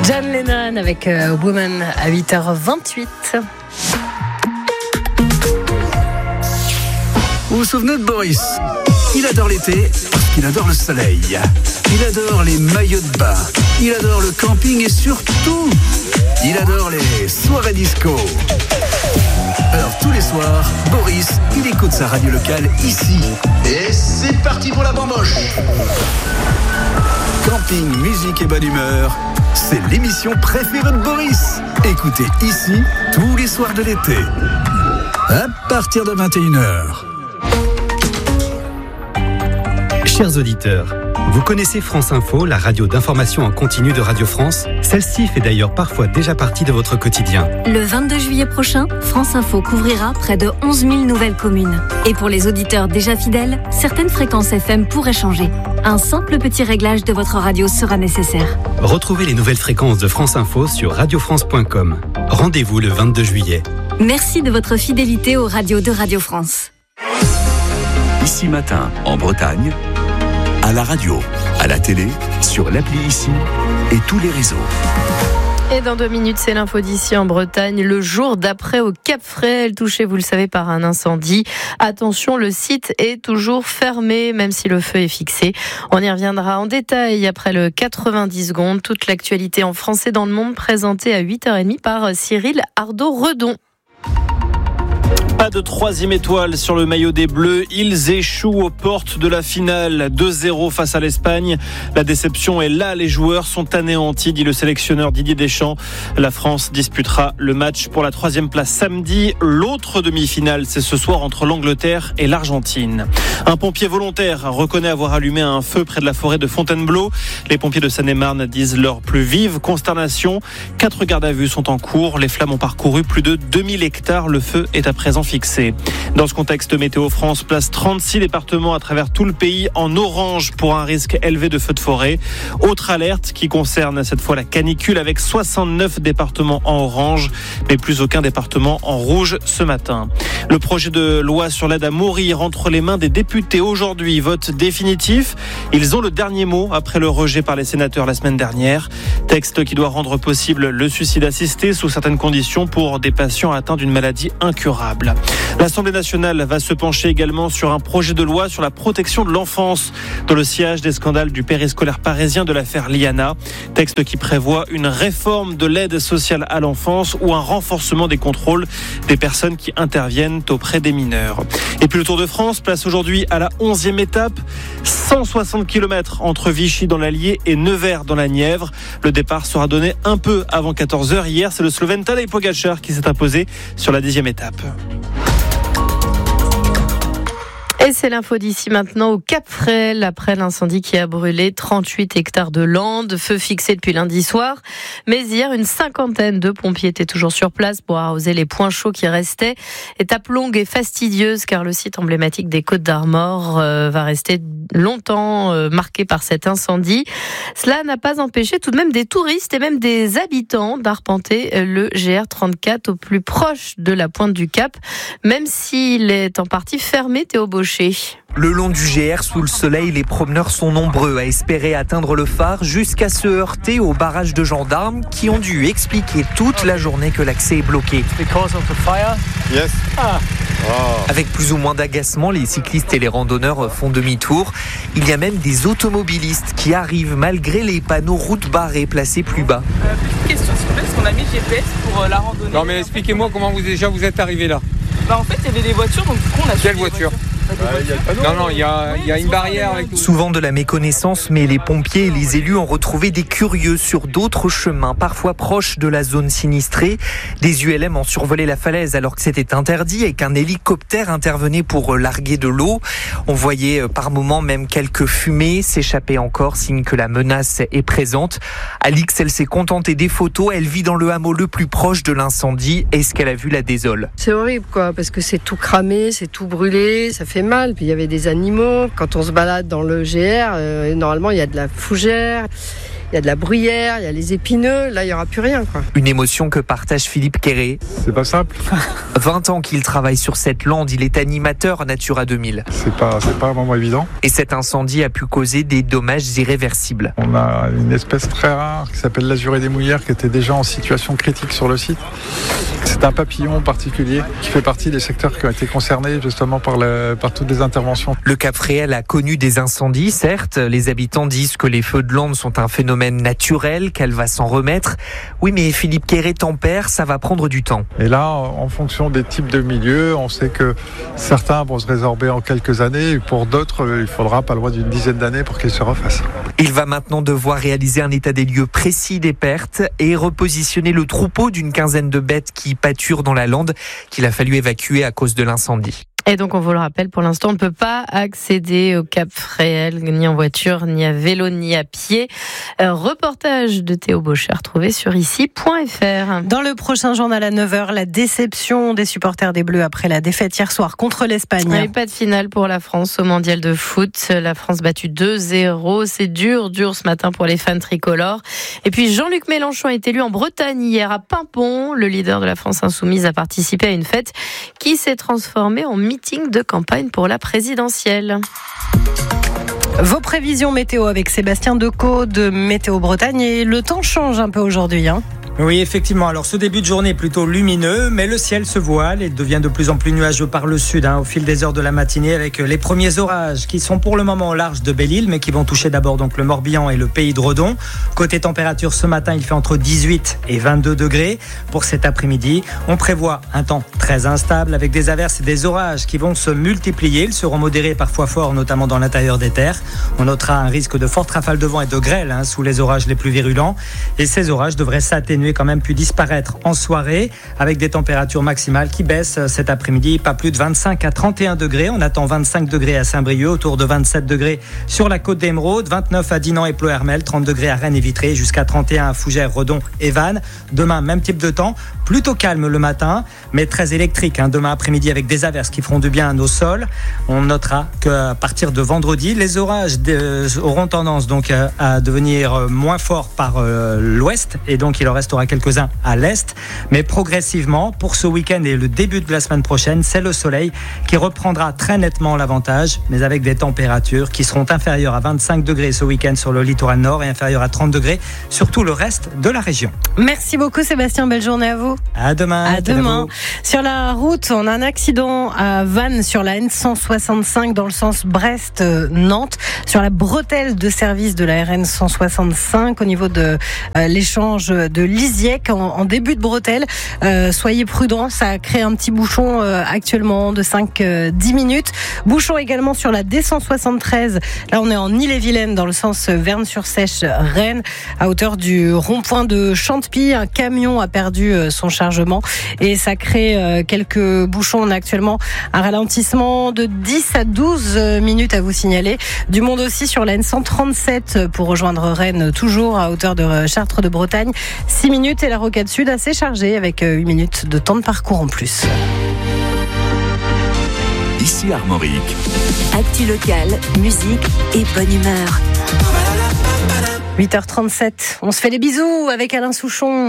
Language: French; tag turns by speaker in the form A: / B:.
A: John Lennon avec Woman à 8h28.
B: Vous vous souvenez de Boris ? Il adore l'été parce qu'il adore le soleil. Il adore les maillots de bain. Il adore le camping et surtout, il adore les soirées disco. Alors tous les soirs, Boris, il écoute sa radio locale ici.
C: Et c'est parti pour la bamboche.
B: Camping, musique et bonne humeur, c'est l'émission préférée de Boris. Écoutez ici tous les soirs de l'été. À partir de 21h.
D: Chers auditeurs, vous connaissez France Info, la radio d'information en continu de Radio France ? Celle-ci fait d'ailleurs parfois déjà partie de votre quotidien.
E: Le 22 juillet prochain, France Info couvrira près de 11 000 nouvelles communes. Et pour les auditeurs déjà fidèles, certaines fréquences FM pourraient changer. Un simple petit réglage de votre radio sera nécessaire.
D: Retrouvez les nouvelles fréquences de France Info sur radiofrance.com. Rendez-vous le 22 juillet.
E: Merci de votre fidélité aux radios de Radio France.
F: Ici Matin, en Bretagne, à la radio, à la télé, sur l'appli Ici et tous les réseaux.
A: Et dans 2 minutes, c'est l'info d'ici en Bretagne. Le jour d'après au Cap Fréhel, touché, vous le savez, par un incendie. Attention, le site est toujours fermé, même si le feu est fixé. On y reviendra en détail après le 90 secondes. Toute l'actualité en français dans le monde présentée à 8h30 par Cyril Ardo-Redon.
G: Pas de 3e étoile sur le maillot des Bleus. Ils échouent aux portes de la finale. 2-0 face à l'Espagne. La déception est là. Les joueurs sont anéantis, dit le sélectionneur Didier Deschamps. La France disputera le match pour la 3e place samedi. L'autre demi-finale, c'est ce soir entre l'Angleterre et l'Argentine. Un pompier volontaire reconnaît avoir allumé un feu près de la forêt de Fontainebleau. Les pompiers de Seine-et-Marne disent leur plus vive consternation. 4 gardes à vue sont en cours. Les flammes ont parcouru plus de 2000 hectares. Le feu est à présent fixé. Dans ce contexte, Météo France place 36 départements à travers tout le pays en orange pour un risque élevé de feux de forêt. Autre alerte qui concerne cette fois la canicule avec 69 départements en orange, mais plus aucun département en rouge ce matin. Le projet de loi sur l'aide à mourir entre les mains des députés aujourd'hui, vote définitif. Ils ont le dernier mot après le rejet par les sénateurs la semaine dernière. Texte qui doit rendre possible le suicide assisté sous certaines conditions pour des patients atteints d'une maladie incurable. L'Assemblée nationale va se pencher également sur un projet de loi sur la protection de l'enfance dans le sillage des scandales du périscolaire parisien de l'affaire Liana. Texte qui prévoit une réforme de l'aide sociale à l'enfance ou un renforcement des contrôles des personnes qui interviennent auprès des mineurs. Et puis le Tour de France place aujourd'hui à la 11e étape, 160 km entre Vichy dans l'Allier et Nevers dans la Nièvre. Le départ sera donné un peu avant 14h. Hier, c'est le Slovène Tadej Pogačar qui s'est imposé sur la 10e étape.
A: Et c'est l'info d'ici maintenant au Cap Fréhel après l'incendie qui a brûlé 38 hectares de landes, feu fixé depuis lundi soir. Mais hier, une 50aine de pompiers étaient toujours sur place pour arroser les points chauds qui restaient. Étape longue et fastidieuse car le site emblématique des Côtes d'Armor va rester longtemps marqué par cet incendie. Cela n'a pas empêché tout de même des touristes et même des habitants d'arpenter le GR34 au plus proche de la pointe du Cap, même s'il est en partie fermé, Théo Baucher.
H: Le long du GR, sous le soleil, les promeneurs sont nombreux à espérer atteindre le phare jusqu'à se heurter aux barrages de gendarmes qui ont dû expliquer toute la journée que l'accès est bloqué. Avec plus ou moins d'agacement, les cyclistes et les randonneurs font demi-tour. Il y a même des automobilistes qui arrivent malgré les panneaux route barrée placés plus bas.
I: Petite question s'il vous plaît, parce qu'on a mis le GPS pour la randonnée.
J: Non mais expliquez-moi comment vous êtes arrivé là.
I: En fait il y avait des voitures, donc du coup on a suivi.
J: Quelle voiture ? Non, il y a une barrière avec tout.
H: Souvent de la méconnaissance, mais les pompiers et les élus ont retrouvé des curieux sur d'autres chemins, parfois proches de la zone sinistrée. Des ULM ont survolé la falaise alors que c'était interdit et qu'un hélicoptère intervenait pour larguer de l'eau. On voyait par moments même quelques fumées s'échapper encore, signe que la menace est présente. Alix, elle s'est contentée des photos. Elle vit dans le hameau le plus proche de l'incendie et ce qu'elle a vu la désole.
K: C'est horrible quoi, parce que c'est tout cramé, c'est tout brûlé, ça fait mal. Puis il y avait des animaux. Quand on se balade dans le GR, normalement il y a de la fougère. Il il y a de la bruyère, il y a les épineux. Là, il n'y aura plus rien, quoi.
H: Une émotion que partage Philippe Quéré.
J: C'est pas simple.
H: 20 ans qu'il travaille sur cette lande, il est animateur à Natura 2000.
J: C'est pas un moment évident.
H: Et cet incendie a pu causer des dommages irréversibles.
J: On a une espèce très rare qui s'appelle l'azuré des mouillères qui était déjà en situation critique sur le site. C'est un papillon particulier qui fait partie des secteurs qui ont été concernés justement par toutes les interventions.
H: Le Cap-Fréhel a connu des incendies, certes. Les habitants disent que les feux de lande sont un phénomène naturel, qu'elle va s'en remettre. Oui, mais Philippe Quéré tempère, ça va prendre du temps.
J: Et là, en fonction des types de milieux, on sait que certains vont se résorber en quelques années. Et pour d'autres, il faudra pas loin d'une dizaine d'années pour qu'ils se refassent.
H: Il va maintenant devoir réaliser un état des lieux précis des pertes et repositionner le troupeau d'une quinzaine de bêtes qui pâturent dans la lande qu'il a fallu évacuer à cause de l'incendie.
A: Et donc, on vous le rappelle, pour l'instant, on ne peut pas accéder au Cap-Fréhel, ni en voiture, ni à vélo, ni à pied. Reportage de Théo Bauchet, retrouvé sur ici.fr.
L: Dans le prochain journal à 9h, la déception des supporters des Bleus après la défaite hier soir contre l'Espagne.
A: Et pas de finale pour la France au mondial de foot. La France battue 2-0. C'est dur ce matin pour les fans tricolores. Et puis, Jean-Luc Mélenchon est élu en Bretagne hier à Paimpont. Le leader de la France insoumise a participé à une fête qui s'est transformée en meeting de campagne pour la présidentielle.
L: Vos prévisions météo avec Sébastien Decaux de Météo Bretagne. Et le temps change un peu aujourd'hui,
M: Oui, effectivement. Alors, ce début de journée est plutôt lumineux, mais le ciel se voile et devient de plus en plus nuageux par le sud au fil des heures de la matinée avec les premiers orages qui sont pour le moment au large de Belle-Île, mais qui vont toucher d'abord donc le Morbihan et le Pays de Redon. Côté température, ce matin, il fait entre 18 et 22 degrés. Pour cet après-midi, on prévoit un temps très instable avec des averses et des orages qui vont se multiplier. Ils seront modérés et parfois forts, notamment dans l'intérieur des terres. On notera un risque de fortes rafales de vent et de grêle sous les orages les plus virulents. Et ces orages devraient s'atténuer quand même, puis disparaître en soirée avec des températures maximales qui baissent cet après-midi, pas plus de 25 à 31 degrés. On attend 25 degrés à Saint-Brieuc, autour de 27 degrés sur la côte d'Émeraude, 29 à Dinan et Ploërmel, 30 degrés à Rennes et Vitré, jusqu'à 31 à Fougères, Redon et Vannes. Demain, même type de temps, plutôt calme le matin, mais très électrique. Demain après-midi avec des averses qui feront du bien à nos sols. On notera qu'à partir de vendredi, les orages auront tendance donc à devenir moins forts par l'ouest, et donc il en restera quelques-uns à l'est, mais progressivement pour ce week-end et le début de la semaine prochaine, c'est le soleil qui reprendra très nettement l'avantage, mais avec des températures qui seront inférieures à 25 degrés ce week-end sur le littoral nord et inférieures à 30 degrés sur tout le reste de la région.
L: Merci beaucoup Sébastien, belle journée à vous.
M: À demain.
L: À demain. Sur la route, on a un accident à Vannes sur la N165 dans le sens Brest-Nantes, sur la bretelle de service de la RN 165 au niveau de l'échange de Lisiec en début de bretelle. Soyez prudents, ça a créé un petit bouchon actuellement de 5-10 minutes. Bouchon également sur la D173. Là, on est en Ille-et-Vilaine dans le sens Verne-sur-Sèche-Rennes à hauteur du rond-point de Chantepie. Un camion a perdu son chargement et ça crée quelques bouchons. On a actuellement un ralentissement de 10 à 12 minutes à vous signaler. Du monde aussi sur la N137 pour rejoindre Rennes, toujours à hauteur de Chartres de Bretagne. 6 minutes et la rocade sud assez chargée avec 8 minutes de temps de parcours en plus.
F: Ici Armorique.
E: Actu locale, musique et bonne humeur.
L: 8h37, on se fait les bisous avec Alain Souchon.